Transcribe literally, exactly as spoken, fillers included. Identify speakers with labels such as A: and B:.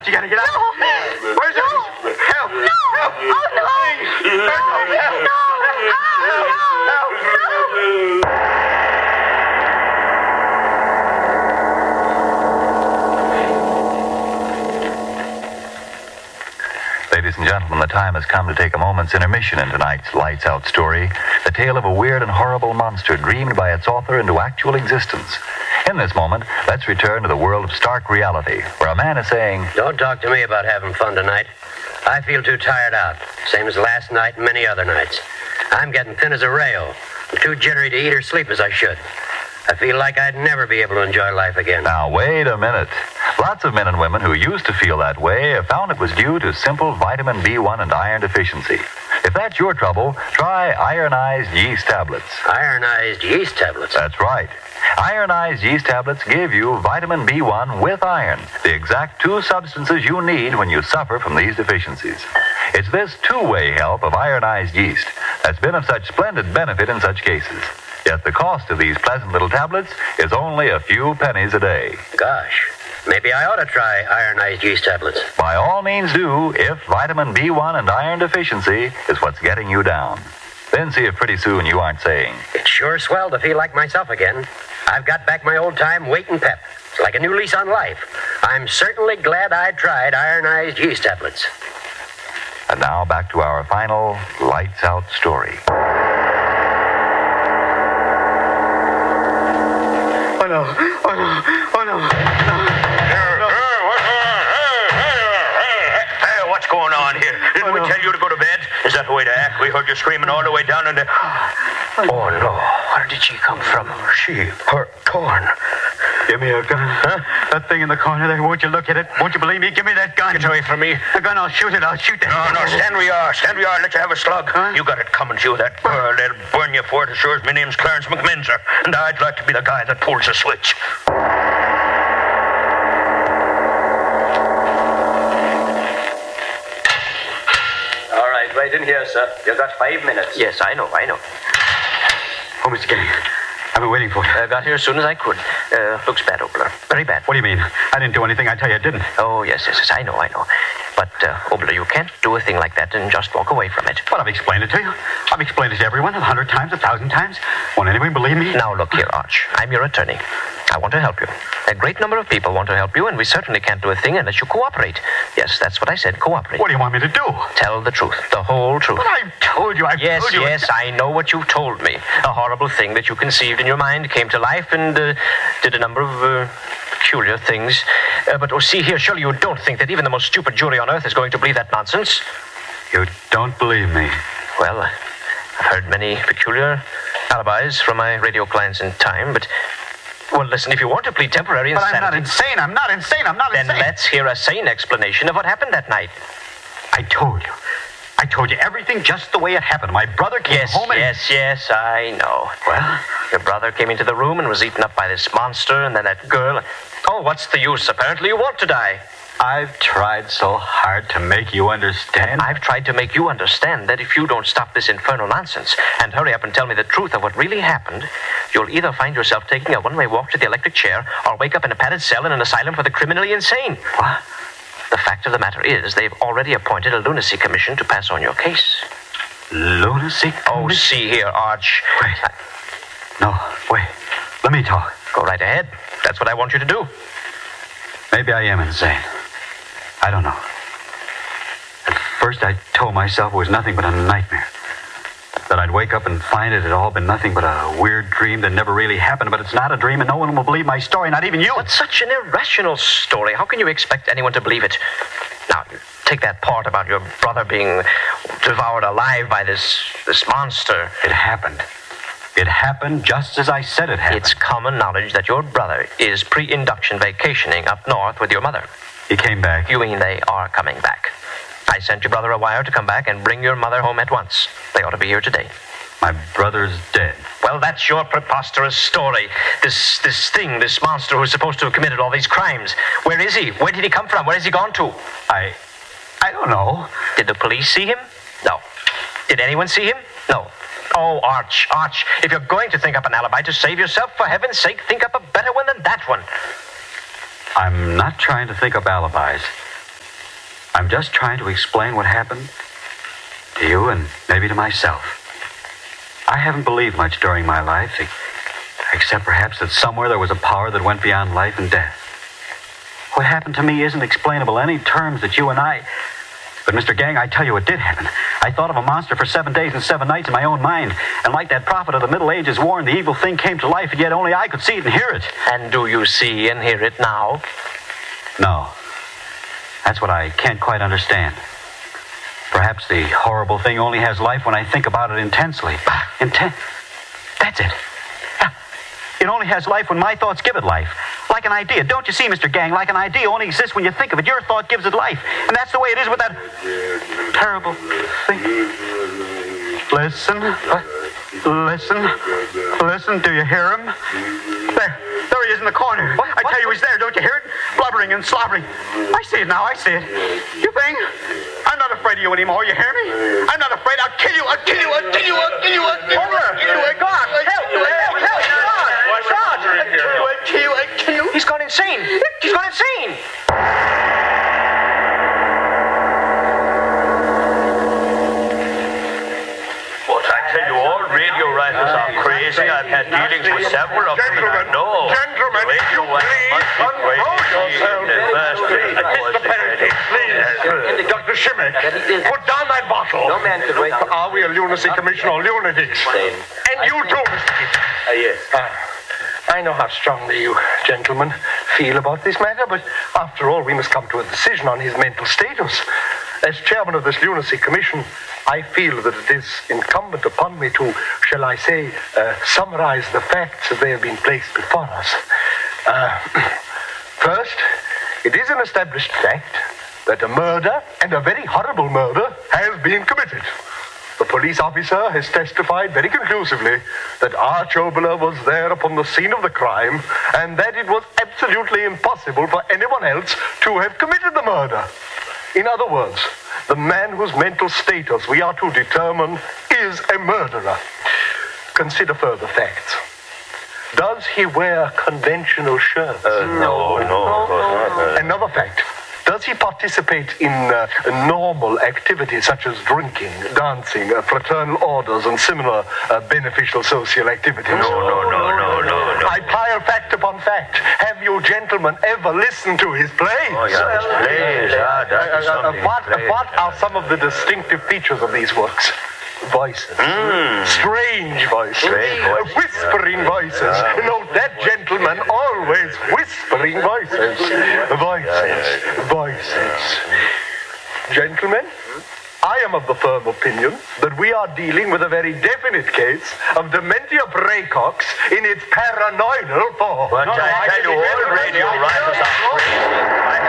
A: You gotta get out.
B: No.
A: Where's
B: no.
A: Ernest? Help.
B: No.
A: Help.
B: Oh, no.
A: Please.
B: No.
A: Help.
B: No.
A: Help.
B: No. No.
C: Ladies and gentlemen, the time has come to take a moment's intermission in tonight's Lights Out story, the tale of a weird and horrible monster dreamed by its author into actual existence. In this moment, let's return to the world of stark reality, where a man is saying,
D: "Don't talk to me about having fun tonight. I feel too tired out, same as last night and many other nights. I'm getting thin as a rail. I'm too jittery to eat or sleep as I should. I feel like I'd never be able to enjoy life again."
C: Now, wait a minute. Lots of men and women who used to feel that way have found it was due to simple vitamin B one and iron deficiency. If that's your trouble, try ironized yeast tablets.
D: Ironized yeast tablets?
C: That's right. Ironized yeast tablets give you vitamin B one with iron, the exact two substances you need when you suffer from these deficiencies. It's this two-way help of ironized yeast that's been of such splendid benefit in such cases. Yet the cost of these pleasant little tablets is only a few pennies a day.
D: Gosh, maybe I ought to try ironized yeast tablets.
C: By all means do, if vitamin B one and iron deficiency is what's getting you down. Then see if pretty soon you aren't saying,
D: "It's sure swell to feel like myself again. I've got back my old time weight and pep. It's like a new lease on life. I'm certainly glad I tried ironized yeast tablets."
C: And now back to our final Lights Out story.
A: Oh, no. Oh, no. Oh, no.
E: Hey, what's going on here? Didn't
A: Oh,
E: we
A: no.
E: tell you to go to bed? Is that the way to act? We heard you screaming all the way down in the... Oh, no. Where did she come from? She, her, corn.
A: Give me a gun.
E: Huh?
A: That thing in the corner there. Won't you look at it? Won't you believe me? Give me that gun.
E: Get away from me.
A: The gun, I'll shoot it. I'll shoot that.
E: No, no, stand where you are. Stand where you are. Let you have a slug.
A: Huh?
E: You got it coming to you, that girl. They'll burn you for it as sure as my name's Clarence McMinzer. And I'd like to be the guy that pulls the switch.
F: All right, right in here, sir. You've got five minutes.
E: Yes, I know, I know.
A: Oh, Mister Gang, I've been waiting for you.
E: I got here as soon as I could. Uh, looks bad, Obler. Very bad.
A: What do you mean? I didn't do anything. I tell you I didn't.
E: Oh, yes, yes, yes. I know, I know. But, uh, Obler, you can't do a thing like that and just walk away from it.
A: Well, I've explained it to you. I've explained it to everyone a hundred times, a thousand times. Won't anyone believe me?
E: Now, look here, Arch. I'm your attorney. I want to help you. A great number of people want to help you, and we certainly can't do a thing unless you cooperate. Yes, that's what I said, cooperate.
A: What do you want me to do?
E: Tell the truth, the whole truth.
A: But I've told you, I've
E: Yes,
A: told you.
E: yes, I know what you've told me. A horrible thing that you conceived in your mind came to life and uh, did a number of uh, peculiar things. Uh, but, oh, see here, surely you don't think that even the most stupid jury on earth is going to believe that nonsense?
A: You don't believe me.
E: Well, I've heard many peculiar alibis from my radio clients in time, but... Well, listen, if you want to plead temporary
A: But
E: insanity...
A: I'm not insane. I'm not insane. I'm not
E: Then
A: insane.
E: let's hear a sane explanation of what happened that night.
A: I told you. I told you everything just the way it happened. My brother came
E: Yes,
A: home and...
E: yes, yes, I know.
A: Well?
E: Your brother came into the room and was eaten up by this monster, and then that girl... Oh, what's the use? Apparently you want to die.
A: I've tried so hard to make you understand.
E: I've tried to make you understand that if you don't stop this infernal nonsense and hurry up and tell me the truth of what really happened, you'll either find yourself taking a one-way walk to the electric chair or wake up in a padded cell in an asylum for the criminally insane.
A: What?
E: The fact of the matter is they've already appointed a lunacy commission to pass on your case.
A: Lunacy?
E: Oh, see here, Arch.
A: Wait. No, wait. Let me talk.
E: Go right ahead. That's what I want you to do.
A: Maybe I am insane. I don't know. At first, I told myself it was nothing but a nightmare. That I'd wake up and find it had all been nothing but a weird dream that never really happened. But it's not a dream, and no one will believe my story, not even you.
E: What's such an irrational story? How can you expect anyone to believe it? Now, take that part about your brother being devoured alive by this this monster.
A: It happened. It happened just as I said it happened.
E: It's common knowledge that your brother is pre-induction vacationing up north with your mother.
A: He came back.
E: You mean they are coming back? I sent your brother a wire to come back and bring your mother home at once. They ought to be here today.
A: My brother's dead.
E: Well, that's your preposterous story. This this thing, this monster who's supposed to have committed all these crimes. Where is he? Where did he come from? Where has he gone to?
A: I... I don't know.
E: Did the police see him? No. Did anyone see him? No. Oh, Arch, Arch, if you're going to think up an alibi to save yourself, for heaven's sake, think up a better one than that one.
A: I'm not trying to think up alibis. I'm just trying to explain what happened to you and maybe to myself. I haven't believed much during my life, except perhaps that somewhere there was a power that went beyond life and death. What happened to me isn't explainable in any terms that you and I... But, Mister Gang, I tell you what did happen. I thought of a monster for seven days and seven nights in my own mind. And like that prophet of the Middle Ages warned, the evil thing came to life, and yet only I could see it and hear it.
E: And do you see and hear it now?
A: No. That's what I can't quite understand. Perhaps the horrible thing only has life when I think about it intensely. Inten... That's it. It only has life when my thoughts give it life. Like an idea. Don't you see, Mister Gang? Like an idea only exists when you think of it. Your thought gives it life. And that's the way it is with that terrible thing. Listen. Listen. Listen. Do you hear him? There. There he is in the corner. What? I tell you, he's there. Don't you hear it? Blubbering and slobbering. I see it now. I see it. You think? I'm not afraid of you anymore. You hear me? I'm not afraid. I'll kill you. I'll kill you. I'll kill you. I'll kill you. I'll kill you. I'll kill you. God. Help. Help. Help. God. God. I'll kill you. I'll kill you. I'll kill you.
E: He's gone insane. He's gone insane.
G: What I tell you, all radio writers are crazy. I've had dealings with several of them.
B: Gentlemen,
G: No.
B: gentlemen, if you please control yourself. Mister Pennington, please. Doctor Shimmick, put down that bottle.
F: No man could wait.
B: Are we a lunacy commission or lunatics? And you too, Mister Keaton.
F: Uh, yes.
B: I know how strongly you gentlemen feel about this matter, but after all, we must come to a decision on his mental status. As chairman of this lunacy commission, I feel that it is incumbent upon me to, shall I say, uh, summarize the facts as they have been placed before us. Uh, first, it is an established fact that a murder, and a very horrible murder, has been committed. The police officer has testified very conclusively that Arch Oboler was there upon the scene of the crime, and that it was absolutely impossible for anyone else to have committed the murder. In other words, the man whose mental status we are to determine is a murderer. Consider further facts. Does he wear conventional shirts?
G: Uh, no, no, of course not.
B: Another fact. Does he participate in uh, normal activities such as drinking, dancing, uh, fraternal orders, and similar uh, beneficial social activities?
G: No, no, no, no, no, no.
B: I pile fact upon fact. Have you gentlemen ever listened to his plays?
G: Oh, yeah, his plays. Ah, that is
B: Uh, uh,
G: something.
B: what,
G: Plays,
B: what
G: yeah.
B: are some of the distinctive features of these works? Voices.
G: Mm.
B: Strange voices.
G: Strange
B: Uh,
G: voices,
B: whispering
G: yeah.
B: voices.
G: Yeah.
B: Note that, gentlemen, always whispering voices. Voices. Voices. Gentlemen, I am of the firm opinion that we are dealing with a very definite case of dementia praecox in its paranoidal form.
G: But I tell you, all radio writers are crazy. I